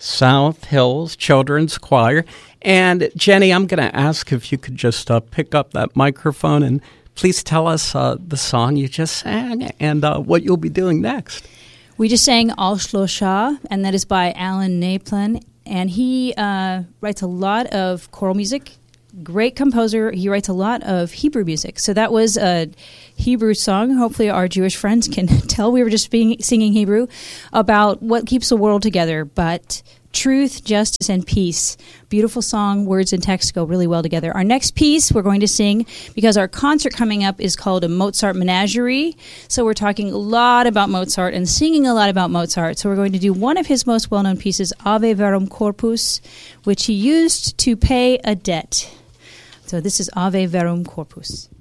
South Hills Children's Choir. And Jenny, I'm going to ask if you could just pick up that microphone and please tell us the song you just sang and what you'll be doing next. We just sang Al Shlosha, and that is by Alan Naplan. And he writes a lot of choral music. Great composer. He writes a lot of Hebrew music. So that was a Hebrew song. Hopefully our Jewish friends can tell we were just singing Hebrew about what keeps the world together, but truth, justice, and peace. Beautiful song. Words and text go really well together. Our next piece we're going to sing, because our concert coming up is called a Mozart Menagerie. So we're talking a lot about Mozart and singing a lot about Mozart. So we're going to do one of his most well-known pieces, Ave Verum Corpus, which he used to pay a debt. So this is Ave Verum Corpus.